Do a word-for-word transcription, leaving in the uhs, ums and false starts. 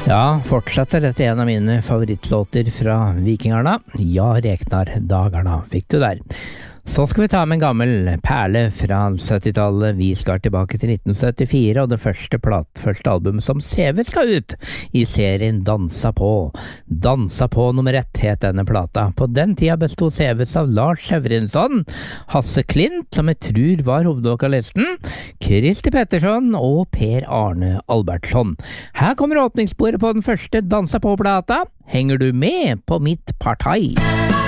Ja, fortsetter dette en av mine favorittlåter fra Vikingarna. Ja, Reknar-dagarna fikk du der. Så skal vi ta med en gammel perle fra syttitallet. Vi skal tilbake til nitten syttifire, og det første, plat, første album som C V skal ut i serien Dansa på. Dansa på nummer ett het denne plata. På den tida bestod C Vs av Lars Severinsson, Hasse Klint, som jeg tror var hovedvokalisten, Kristi Pettersson og Per Arne Albertsson. Her kommer åpningssporet på den første Dansa på-plata. Henger du med på mitt partai?